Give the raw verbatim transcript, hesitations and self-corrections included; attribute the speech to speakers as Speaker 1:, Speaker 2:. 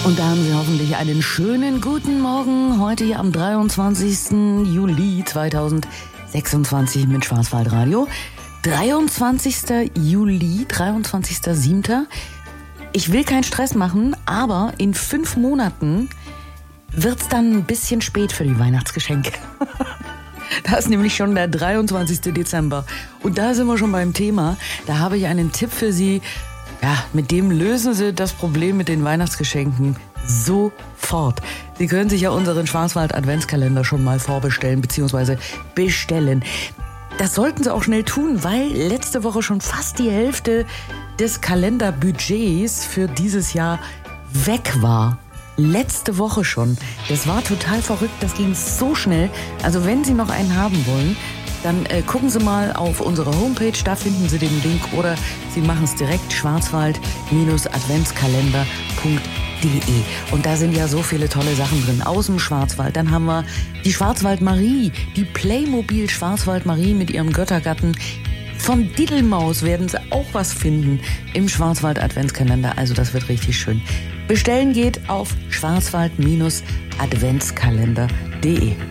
Speaker 1: Und da haben Sie hoffentlich einen schönen guten Morgen heute hier am dreiundzwanzigsten Juli zweitausendsechsundzwanzig mit Schwarzwaldradio. dreiundzwanzigster Juli, dreiundzwanzigster siebter Ich will keinen Stress machen, aber in fünf Monaten wird's dann ein bisschen spät für die Weihnachtsgeschenke. Da ist nämlich schon der dreiundzwanzigster Dezember. Und da sind wir schon beim Thema. Da habe ich einen Tipp für Sie. Ja, mit dem lösen Sie das Problem mit den Weihnachtsgeschenken sofort. Sie können sich ja unseren Schwarzwald-Adventskalender schon mal vorbestellen bzw. bestellen. Das sollten Sie auch schnell tun, weil letzte Woche schon fast die Hälfte des Kalenderbudgets für dieses Jahr weg war. Letzte Woche schon. Das war total verrückt, das ging so schnell. Also wenn Sie noch einen haben wollen, dann äh, gucken Sie mal auf unsere Homepage, da finden Sie den Link oder Sie machen es direkt schwarzwald Adventskalender punkt de. Und da sind ja so viele tolle Sachen drin aus dem Schwarzwald. Dann haben wir die Schwarzwald-Marie, die Playmobil Schwarzwald-Marie mit ihrem Göttergatten. Von Diddelmaus werden Sie auch was finden im Schwarzwald-Adventskalender. Also das wird richtig schön. Bestellen geht auf schwarzwald Adventskalender punkt de.